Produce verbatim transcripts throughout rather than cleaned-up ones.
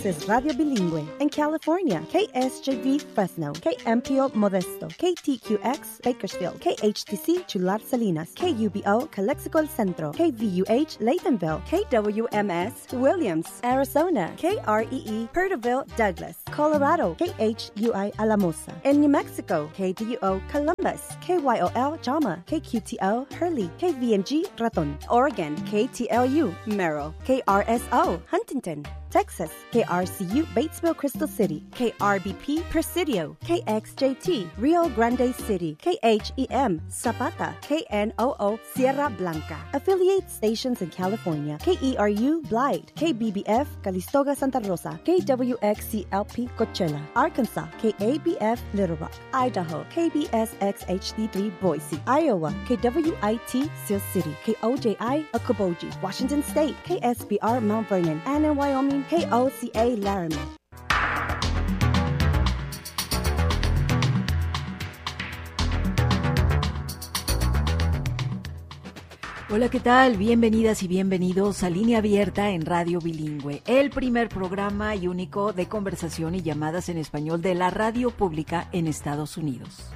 es Radio Bilingüe. En California, K S J V Fresno, K M P O Modesto, K T Q X Bakersfield, K H T C Chular Salinas, K U B O Calexico El Centro, K V U H Laytonville, K W M S Williams, Arizona, K R E E Perterville Douglas, Colorado, K H U I Alamosa. En New Mexico, K D U O Columbus, K Y O L Jama, K Q T O Hurley, K V M G Raton. Oregon, K T L U Merrill, K R S O Huntington. Texas, K R C U Batesville Crystal City, K R B P Presidio, K X J T Rio Grande City, K H E M Zapata, K N O O Sierra Blanca. Affiliate stations in California, K E R U Blythe, K B B F Calistoga Santa Rosa, K W X C L P Coachella, Arkansas, K A B F Little Rock, Idaho, K B S X H D three Boise, Iowa, K W I T Sioux City, K O J I Okoboji, Washington State, K S B R Mount Vernon, and in Wyoming, K O C A Laramie. Hola, ¿qué tal? Bienvenidas y bienvenidos a Línea Abierta en Radio Bilingüe, el primer programa y único de conversación y llamadas en español de la radio pública en Estados Unidos.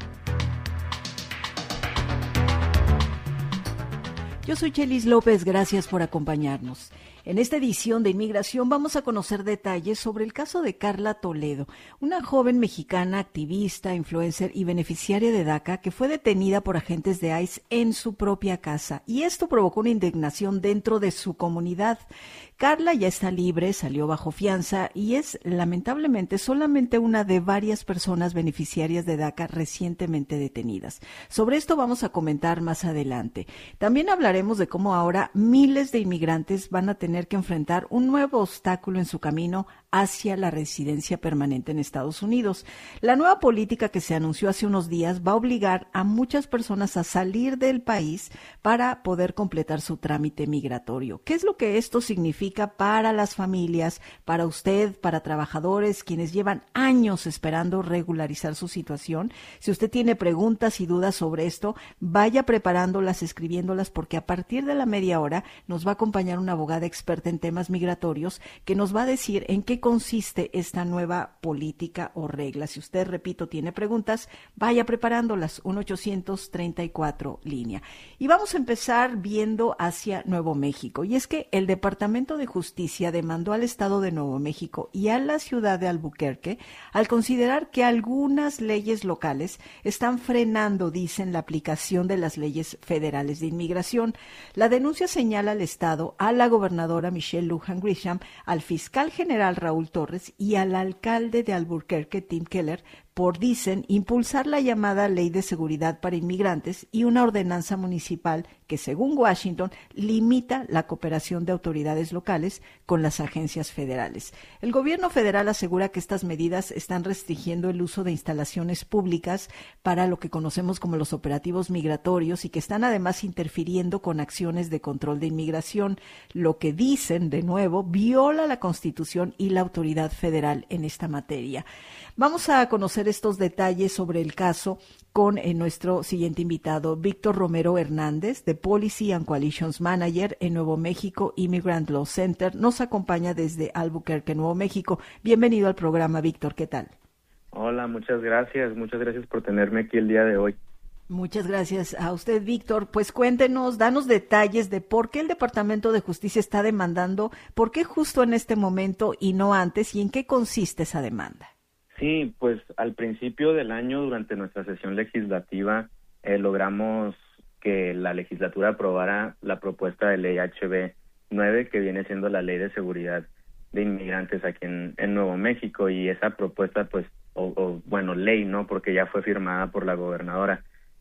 Yo soy Chelis López, gracias por acompañarnos. En esta edición de Inmigración vamos a conocer detalles sobre el caso de Carla Toledo, una joven mexicana activista, influencer y beneficiaria de DACA que fue detenida por agentes de ICE en su propia casa. Y esto provocó una indignación dentro de su comunidad. Carla ya está libre, salió bajo fianza y es lamentablemente solamente una de varias personas beneficiarias de DACA recientemente detenidas. Sobre esto vamos a comentar más adelante. También hablaremos de cómo ahora miles de inmigrantes van a tener que enfrentar un nuevo obstáculo en su camino hacia la residencia permanente en Estados Unidos. La nueva política que se anunció hace unos días va a obligar a muchas personas a salir del país para poder completar su trámite migratorio. ¿Qué es lo que esto significa para las familias, para usted, para trabajadores, quienes llevan años esperando regularizar su situación? Si usted tiene preguntas y dudas sobre esto, vaya preparándolas, escribiéndolas, porque a partir de la media hora nos va a acompañar una abogada experta en temas migratorios que nos va a decir en qué consiste esta nueva política o regla. Si usted, repito, tiene preguntas, vaya preparándolas, uno ochocientos treinta y cuatro línea. Y vamos a empezar viendo hacia Nuevo México. Y es que el Departamento de Justicia demandó al Estado de Nuevo México y a la ciudad de Albuquerque al considerar que algunas leyes locales están frenando, dicen, la aplicación de las leyes federales de inmigración. La denuncia señala al Estado, a la gobernadora Michelle Lujan Grisham, al fiscal general Raúl Torres y al alcalde de Albuquerque, Tim Keller, por, dicen, impulsar la llamada Ley de Seguridad para Inmigrantes y una ordenanza municipal que, según Washington, limita la cooperación de autoridades locales con las agencias federales. El gobierno federal asegura que estas medidas están restringiendo el uso de instalaciones públicas para lo que conocemos como los operativos migratorios y que están además interfiriendo con acciones de control de inmigración, lo que, dicen, de nuevo, viola la Constitución y la autoridad federal en esta materia. Vamos a conocer estos detalles sobre el caso con eh, nuestro siguiente invitado, Víctor Romero Hernández, de Policy and Coalitions Manager en Nuevo México Immigrant Law Center. Nos acompaña desde Albuquerque, Nuevo México. Bienvenido al programa, Víctor. ¿Qué tal? Hola, muchas gracias. Muchas gracias por tenerme aquí el día de hoy. Muchas gracias a usted, Víctor. Pues cuéntenos, danos detalles de por qué el Departamento de Justicia está demandando, por qué justo en este momento y no antes, y en qué consiste esa demanda. Sí, pues al principio del año, durante nuestra sesión legislativa, eh, logramos que la legislatura aprobara la propuesta de ley H B nueve, que viene siendo la Ley de Seguridad de Inmigrantes aquí en, en Nuevo México, y esa propuesta, pues, o, o bueno, ley, ¿no?, porque ya fue firmada por la gobernadora,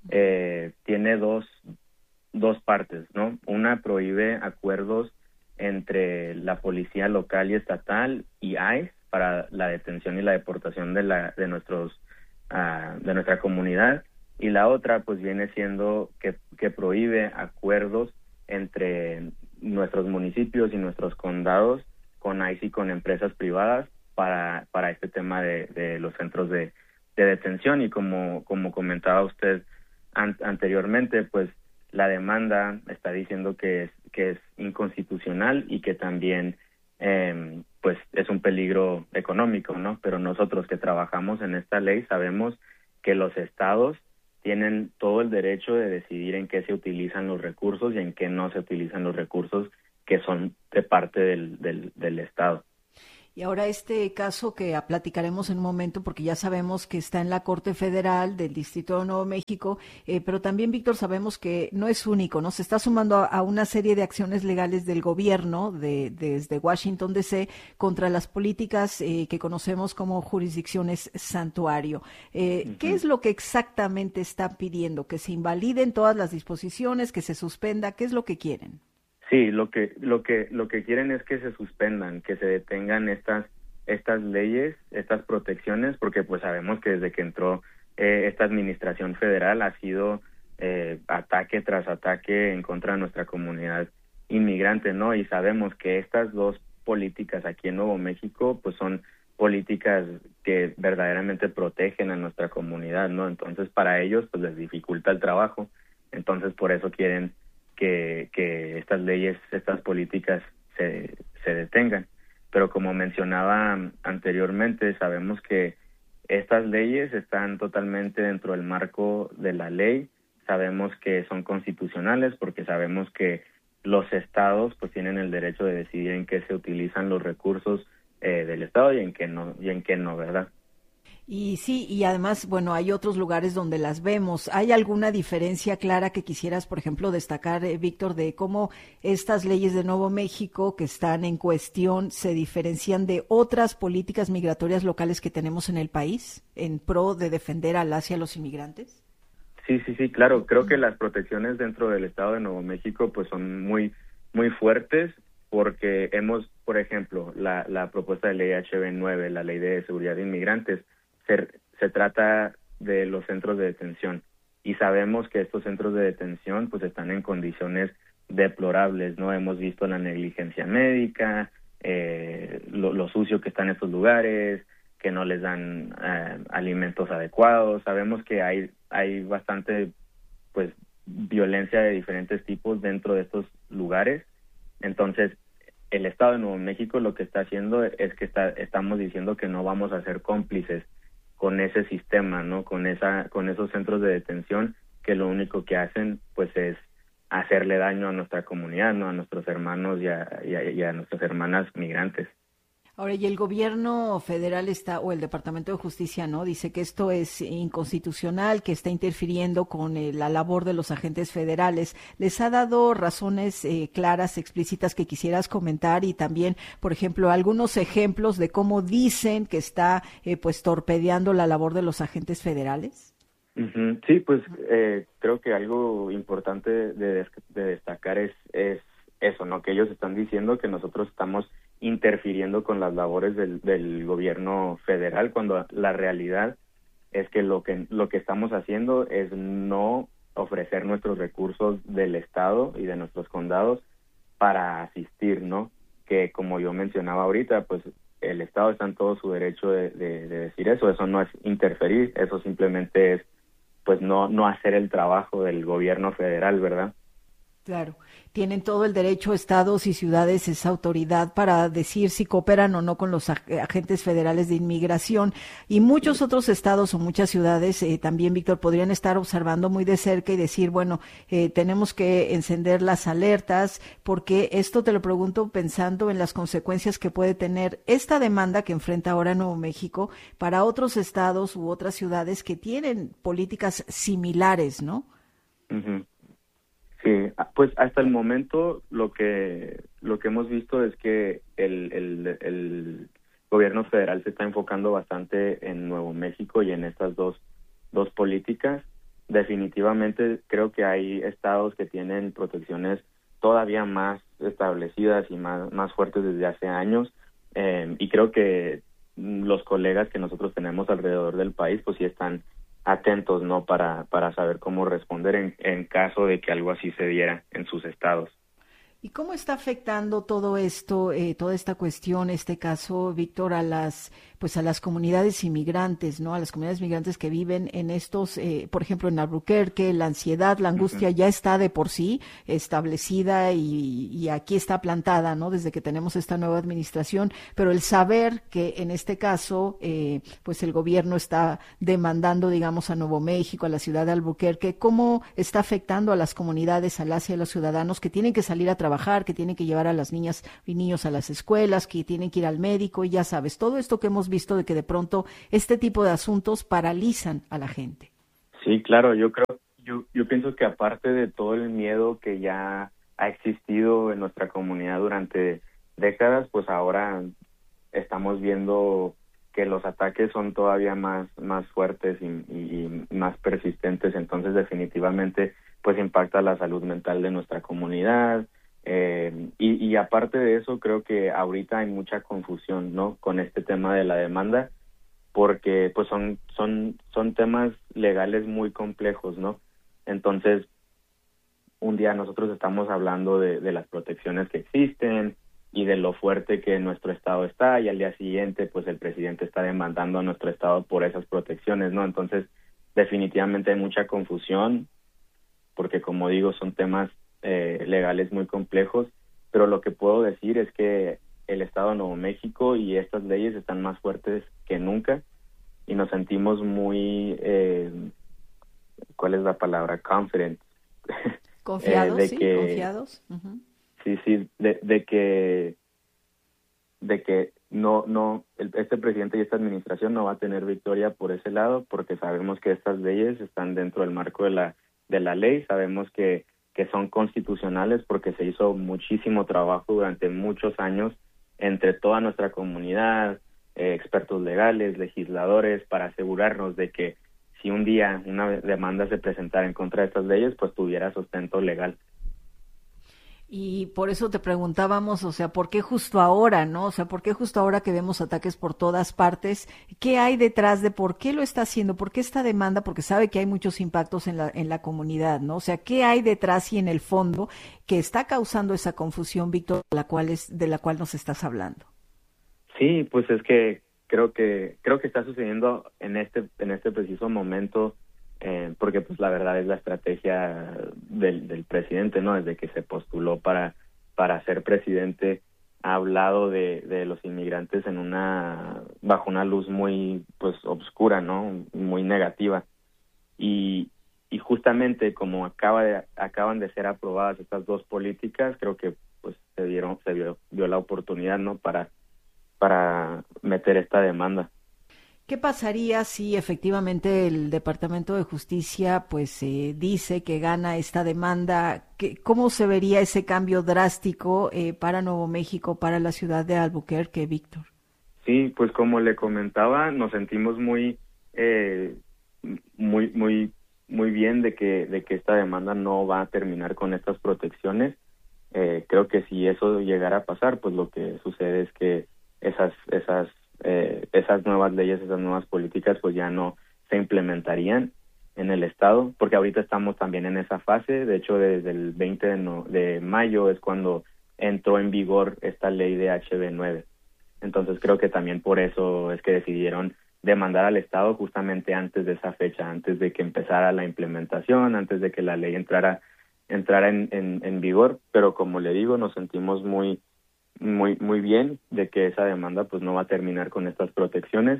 eh, tiene dos, dos partes, ¿no? Una prohíbe acuerdos entre la policía local y estatal y ICE para la detención y la deportación de la de nuestros uh, de nuestra comunidad, y la otra pues viene siendo que, que prohíbe acuerdos entre nuestros municipios y nuestros condados con ICE y con empresas privadas para para este tema de, de los centros de, de detención. Y como como comentaba usted an, anteriormente, pues la demanda está diciendo que es que es inconstitucional y que también eh, pues es un peligro económico, ¿no? Pero nosotros que trabajamos en esta ley sabemos que los estados tienen todo el derecho de decidir en qué se utilizan los recursos y en qué no se utilizan los recursos que son de parte del, del, del estado. Y ahora este caso que platicaremos en un momento, porque ya sabemos que está en la Corte Federal del Distrito de Nuevo México, eh, pero también, Víctor, sabemos que no es único, ¿no? Se está sumando a, a una serie de acciones legales del gobierno de, desde Washington D C contra las políticas eh, que conocemos como jurisdicciones santuario. Eh, uh-huh. ¿Qué es lo que exactamente están pidiendo? ¿Que se invaliden todas las disposiciones, que se suspenda? ¿Qué es lo que quieren? Sí, lo que lo que lo que quieren es que se suspendan, que se detengan estas estas leyes, estas protecciones, porque pues sabemos que desde que entró eh, esta administración federal ha sido eh, ataque tras ataque en contra de nuestra comunidad inmigrante, ¿no? Y sabemos que estas dos políticas aquí en Nuevo México pues son políticas que verdaderamente protegen a nuestra comunidad, ¿no? Entonces para ellos pues les dificulta el trabajo, entonces por eso quieren Que, que estas leyes, estas políticas se, se detengan. Pero como mencionaba anteriormente, sabemos que estas leyes están totalmente dentro del marco de la ley, sabemos que son constitucionales porque sabemos que los estados pues tienen el derecho de decidir en qué se utilizan los recursos eh, del estado y en qué no, y en qué no, ¿verdad? Y sí, y además, bueno, hay otros lugares donde las vemos. ¿Hay alguna diferencia clara que quisieras, por ejemplo, destacar, eh, Víctor, de cómo estas leyes de Nuevo México que están en cuestión se diferencian de otras políticas migratorias locales que tenemos en el país en pro de defender a las y a los inmigrantes? Sí, sí, sí, claro. Creo que las protecciones dentro del estado de Nuevo México pues son muy, muy fuertes porque hemos, por ejemplo, la, la propuesta de ley H B nueve, la ley de seguridad de inmigrantes, Se, se trata de los centros de detención y sabemos que estos centros de detención pues están en condiciones deplorables, ¿no? Hemos visto la negligencia médica, eh, lo, lo sucio que están estos lugares, que no les dan eh, alimentos adecuados. Sabemos que hay hay bastante pues violencia de diferentes tipos dentro de estos lugares. Entonces el Estado de Nuevo México lo que está haciendo es que está, estamos diciendo que no vamos a ser cómplices con ese sistema, ¿no? Con esa, con esos centros de detención que lo único que hacen, pues, es hacerle daño a nuestra comunidad, ¿no? A nuestros hermanos y a, y a, y a nuestras hermanas migrantes. Ahora, y el gobierno federal está, o el Departamento de Justicia, ¿no? Dice que esto es inconstitucional, que está interfiriendo con eh, la labor de los agentes federales. ¿Les ha dado razones eh, claras, explícitas que quisieras comentar? Y también, por ejemplo, algunos ejemplos de cómo dicen que está, eh, pues, torpedeando la labor de los agentes federales. Uh-huh. Sí, pues, eh, creo que algo importante de, de destacar es, es eso, ¿no? Que ellos están diciendo que nosotros estamos interfiriendo con las labores del, del gobierno federal, cuando la realidad es que lo que lo que estamos haciendo es no ofrecer nuestros recursos del estado y de nuestros condados para asistir, ¿no? Que como yo mencionaba ahorita, pues el estado está en todo su derecho de, de, de decir eso. Eso no es interferir, eso simplemente es pues no no hacer el trabajo del gobierno federal, ¿verdad? Claro, tienen todo el derecho estados y ciudades, esa autoridad para decir si cooperan o no con los agentes federales de inmigración, y muchos otros estados o muchas ciudades eh, también, Víctor, podrían estar observando muy de cerca y decir, bueno, eh, tenemos que encender las alertas, porque esto te lo pregunto pensando en las consecuencias que puede tener esta demanda que enfrenta ahora Nuevo México para otros estados u otras ciudades que tienen políticas similares, ¿no? Uh-huh. Sí, pues hasta el momento lo que lo que hemos visto es que el, el, el gobierno federal se está enfocando bastante en Nuevo México y en estas dos dos políticas. Definitivamente creo que hay estados que tienen protecciones todavía más establecidas y más más fuertes desde hace años, eh, y creo que los colegas que nosotros tenemos alrededor del país pues sí están atentos, ¿no? Para, para saber cómo responder en, en caso de que algo así se diera en sus estados. ¿Y cómo está afectando todo esto, eh, toda esta cuestión, este caso, Víctor, a las pues a las comunidades inmigrantes, ¿no? A las comunidades migrantes que viven en estos, eh, por ejemplo, en Albuquerque, la ansiedad, la angustia uh-huh. ya está de por sí establecida y, y aquí está plantada, ¿no? Desde que tenemos esta nueva administración, pero el saber que en este caso, eh, pues el gobierno está demandando, digamos, a Nuevo México, a la ciudad de Albuquerque, ¿cómo está afectando a las comunidades, a las y a los ciudadanos que tienen que salir a trabajar, que tienen que llevar a las niñas y niños a las escuelas, que tienen que ir al médico y ya sabes, todo esto que hemos visto de que de pronto este tipo de asuntos paralizan a la gente? Sí, claro, yo creo, yo, yo pienso que aparte de todo el miedo que ya ha existido en nuestra comunidad durante décadas, pues ahora estamos viendo que los ataques son todavía más, más fuertes y, y, y más persistentes, entonces definitivamente pues impacta la salud mental de nuestra comunidad. Eh, y, y aparte de eso, creo que ahorita hay mucha confusión, ¿no? Con este tema de la demanda, porque pues son son son temas legales muy complejos, ¿no? Entonces, un día nosotros estamos hablando de, de las protecciones que existen y de lo fuerte que nuestro estado está, y al día siguiente, pues el presidente está demandando a nuestro estado por esas protecciones, ¿no? Entonces, definitivamente hay mucha confusión, porque como digo, son temas Eh, legales muy complejos, pero lo que puedo decir es que el Estado de Nuevo México y estas leyes están más fuertes que nunca y nos sentimos muy, eh, ¿cuál es la palabra? Confident. Confiados, eh, de sí, que, confiados. Uh-huh. Sí, sí, de, de que de que no, no, el, este presidente y esta administración no va a tener victoria por ese lado, porque sabemos que estas leyes están dentro del marco de la de la ley, sabemos que que son constitucionales porque se hizo muchísimo trabajo durante muchos años entre toda nuestra comunidad, eh, expertos legales, legisladores, para asegurarnos de que si un día una demanda se presentara en contra de estas leyes, pues tuviera sustento legal. Y por eso te preguntábamos, o sea, ¿por qué justo ahora, no? O sea, ¿por qué justo ahora que vemos ataques por todas partes? ¿Qué hay detrás de por qué lo está haciendo? ¿Por qué esta demanda? Porque sabe que hay muchos impactos en la en la comunidad, ¿no? O sea, ¿qué hay detrás y en el fondo que está causando esa confusión, Víctor, de la cual es de la cual nos estás hablando? Sí, pues es que creo que creo que está sucediendo en este en este preciso momento. Eh, porque pues la verdad es la estrategia del, del presidente, ¿no? Desde que se postuló para para ser presidente, ha hablado de, de los inmigrantes en una bajo una luz muy pues oscura, ¿no? Muy negativa. Y y justamente como acaba de acaban de ser aprobadas estas dos políticas, creo que pues se dieron se vio, vio la oportunidad, ¿no? Para para meter esta demanda. ¿Qué pasaría si efectivamente el Departamento de Justicia pues eh, dice que gana esta demanda? ¿Qué, ¿Cómo se vería ese cambio drástico eh, para Nuevo México, para la ciudad de Albuquerque, Víctor? Sí, pues como le comentaba, nos sentimos muy, eh, muy, muy, muy bien de que de que esta demanda no va a terminar con estas protecciones. Eh, creo que si eso llegara a pasar, pues lo que sucede es que esas, esas Eh, esas nuevas leyes, esas nuevas políticas pues ya no se implementarían en el estado, porque ahorita estamos también en esa fase. De hecho, desde el veinte de, no, de mayo es cuando entró en vigor esta ley de H B nueve. Entonces creo que también por eso es que decidieron demandar al estado justamente antes de esa fecha, antes de que empezara la implementación, antes de que la ley entrara entrara en, en, en vigor. Pero como le digo, nos sentimos muy muy muy bien de que esa demanda pues no va a terminar con estas protecciones.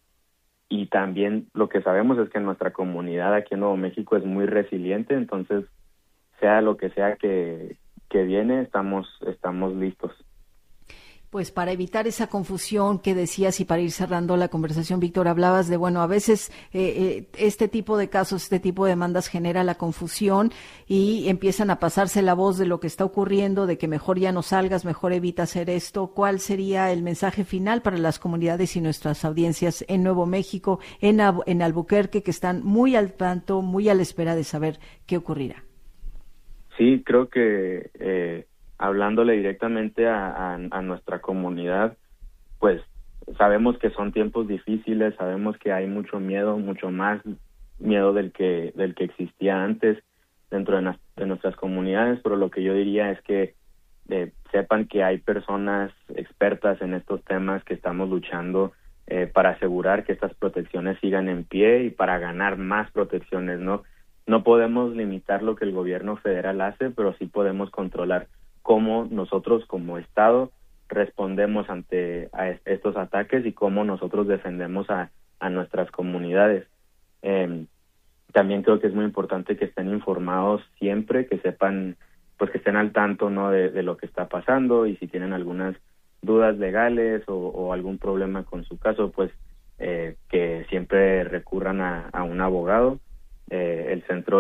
Y también lo que sabemos es que nuestra comunidad aquí en Nuevo México es muy resiliente, entonces sea lo que sea que, que viene, estamos estamos listos. Pues para evitar esa confusión que decías y para ir cerrando la conversación, Víctor, hablabas de, bueno, a veces eh, eh, este tipo de casos, este tipo de demandas genera la confusión y empiezan a pasarse la voz de lo que está ocurriendo, de que mejor ya no salgas, mejor evita hacer esto. ¿Cuál sería el mensaje final para las comunidades y nuestras audiencias en Nuevo México, en, en Albuquerque, que están muy al tanto, muy a la espera de saber qué ocurrirá? Sí, creo que... Eh... hablándole directamente a, a, a nuestra comunidad, pues sabemos que son tiempos difíciles, sabemos que hay mucho miedo, mucho más miedo del que del que existía antes dentro de, na, de nuestras comunidades, pero lo que yo diría es que eh, sepan que hay personas expertas en estos temas, que estamos luchando eh, para asegurar que estas protecciones sigan en pie y para ganar más protecciones, ¿no? No podemos limitar lo que el gobierno federal hace, pero sí podemos controlar cómo nosotros como Estado respondemos ante a estos ataques y cómo nosotros defendemos a, a nuestras comunidades. Eh, también creo que es muy importante que estén informados siempre, que sepan, pues que estén al tanto, ¿no?, de, de lo que está pasando, y si tienen algunas dudas legales o, o algún problema con su caso, pues eh, que siempre recurran a, a un abogado. Eh, el centro